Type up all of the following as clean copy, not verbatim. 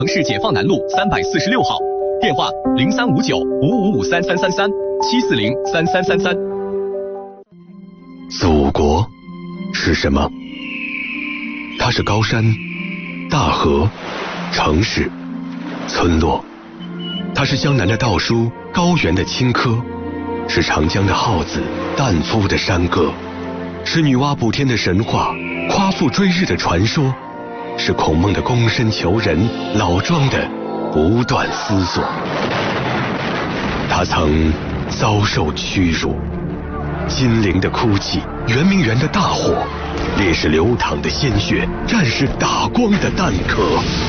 城市解放南路346号，电话035955533337403333。 祖国是什么？它是高山、大河、城市、村落，它是江南的稻菽，高原的青稞，是长江的浩子，旦夫的山歌，是女娲补天的神话，夸父追日的传说，是孔孟的躬身求人，老庄的不断思索。他曾遭受屈辱，金陵的哭泣，圆明园的大火，烈士流淌的鲜血，战士打光的弹壳。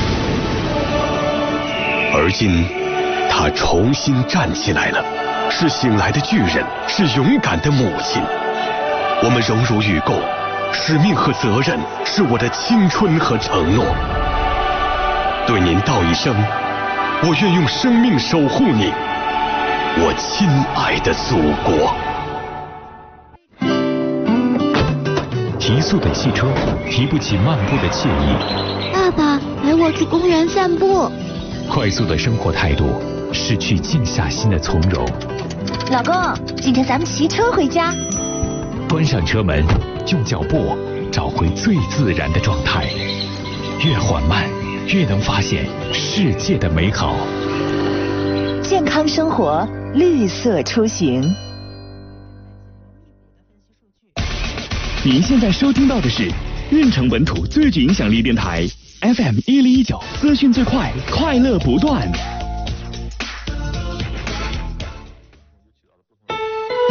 而今他重新站起来了，是醒来的巨人，是勇敢的母亲。我们荣辱与共，使命和责任，是我的青春和承诺。对您道一声，我愿用生命守护你，我亲爱的祖国。 提速的汽车提不起漫步的惬意。 爸爸，陪我去公园散步。 快速的生活态度失去静下心的从容。 老公，今天咱们骑车回家。 关上车门，用脚步找回最自然的状态，越缓慢越能发现世界的美好。 健康生活，绿色出行。 您现在收听到的是运城本土最具影响力电台 FM 1019，资讯最快，快乐不断。